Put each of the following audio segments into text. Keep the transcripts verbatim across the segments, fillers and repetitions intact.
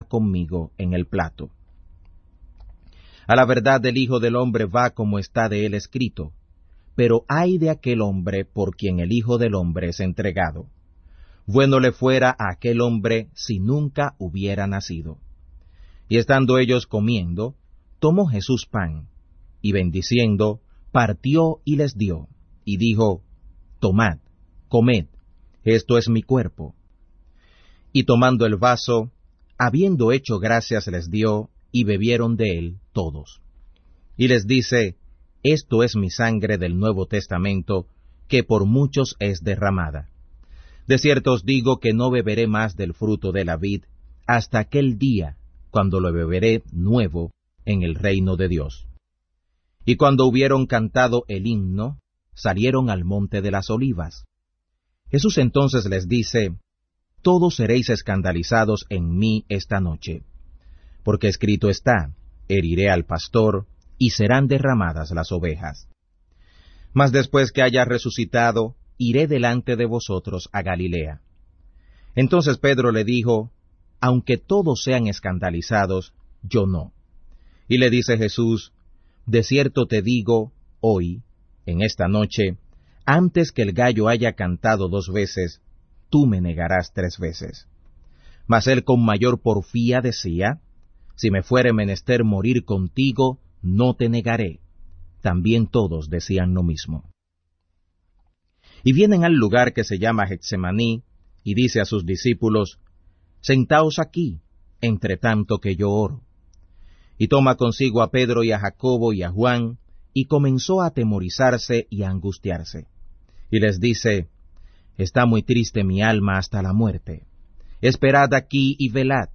conmigo en el plato. A la verdad el Hijo del Hombre va como está de él escrito, pero ay de aquel hombre por quien el Hijo del Hombre es entregado. Bueno le fuera a aquel hombre si nunca hubiera nacido. Y estando ellos comiendo, tomó Jesús pan, y bendiciendo, partió y les dio, y dijo, Tomad, comed, esto es mi cuerpo. Y tomando el vaso, habiendo hecho gracias les dio, y bebieron de él todos. Y les dice, esto es mi sangre del Nuevo Testamento, que por muchos es derramada. De cierto os digo que no beberé más del fruto de la vid, hasta aquel día, cuando lo beberé nuevo en el reino de Dios. Y cuando hubieron cantado el himno, salieron al monte de las olivas. Jesús entonces les dice, todos seréis escandalizados en mí esta noche, porque escrito está, heriré al pastor, y serán derramadas las ovejas. Mas después que haya resucitado, iré delante de vosotros a Galilea. Entonces Pedro le dijo, aunque todos sean escandalizados, yo no. Y le dice Jesús, de cierto te digo, hoy, en esta noche, antes que el gallo haya cantado dos veces, tú me negarás tres veces. Mas él con mayor porfía decía, si me fuere menester morir contigo, no te negaré. También todos decían lo mismo. Y vienen al lugar que se llama Getsemaní, y dice a sus discípulos, Sentaos aquí, entre tanto que yo oro. Y toma consigo a Pedro y a Jacobo y a Juan, y comenzó a atemorizarse y a angustiarse. Y les dice, Está muy triste mi alma hasta la muerte. Esperad aquí y velad.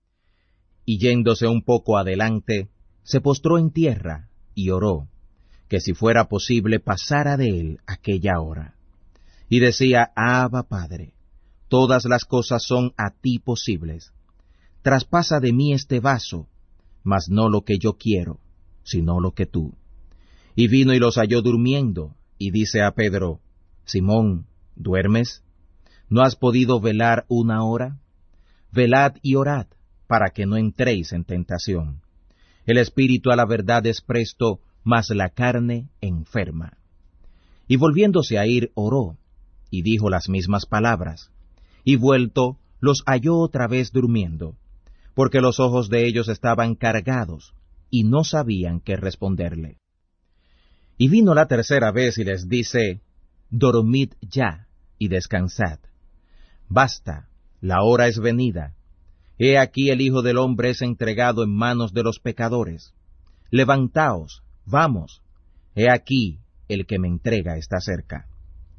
Y yéndose un poco adelante, se postró en tierra y oró, que si fuera posible pasara de él aquella hora. Y decía, Abba, Padre, todas las cosas son a ti posibles. Traspasa de mí este vaso, mas no lo que yo quiero, sino lo que tú. Y vino y los halló durmiendo, y dice a Pedro, Simón, ¿duermes? ¿No has podido velar una hora? Velad y orad, para que no entréis en tentación. El espíritu a la verdad es presto, mas la carne enferma. Y volviéndose a ir, oró, y dijo las mismas palabras. Y vuelto, los halló otra vez durmiendo, porque los ojos de ellos estaban cargados, y no sabían qué responderle. Y vino la tercera vez y les dice, Dormid ya, y descansad. Basta, la hora es venida. He aquí el Hijo del Hombre es entregado en manos de los pecadores. Levantaos, vamos, he aquí el que me entrega está cerca.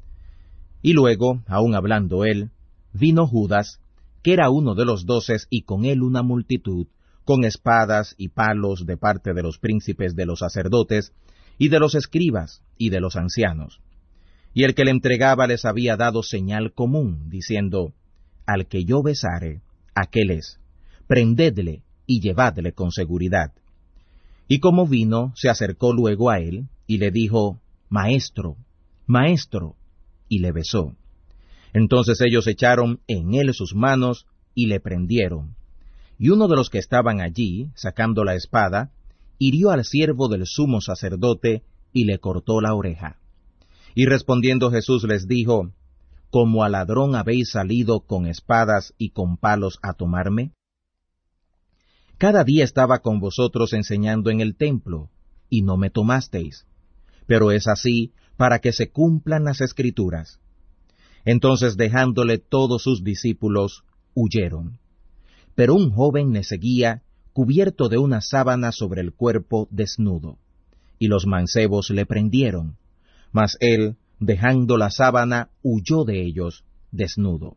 Y luego, aun hablando él, vino Judas, que era uno de los doces, y con él una multitud, con espadas y palos de parte de los príncipes de los sacerdotes, y de los escribas, y de los ancianos. Y el que le entregaba les había dado señal común, diciendo, Al que yo besare, aquel es, prendedle y llevadle con seguridad. Y como vino, se acercó luego a él, y le dijo, Maestro, Maestro, y le besó. Entonces ellos echaron en él sus manos, y le prendieron. Y uno de los que estaban allí, sacando la espada, hirió al siervo del sumo sacerdote, y le cortó la oreja. Y respondiendo Jesús les dijo, ¿Como a ladrón habéis salido con espadas y con palos a tomarme? Cada día estaba con vosotros enseñando en el templo, y no me tomasteis. Pero es así para que se cumplan las Escrituras. Entonces dejándole todos sus discípulos, huyeron. Pero un joven le seguía, cubierto de una sábana sobre el cuerpo desnudo. Y los mancebos le prendieron, mas él, dejando la sábana, huyó de ellos, desnudo.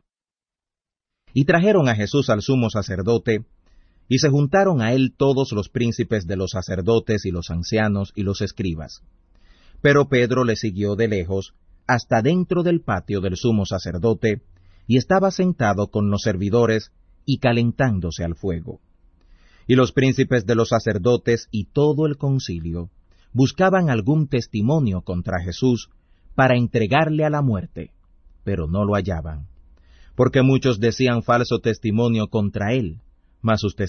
Y trajeron a Jesús al sumo sacerdote, y se juntaron a él todos los príncipes de los sacerdotes y los ancianos y los escribas. Pero Pedro le siguió de lejos, hasta dentro del patio del sumo sacerdote, y estaba sentado con los servidores, y calentándose al fuego. Y los príncipes de los sacerdotes y todo el concilio buscaban algún testimonio contra Jesús, para entregarle a la muerte, pero no lo hallaban, porque muchos decían falso testimonio contra él, mas sus testimonios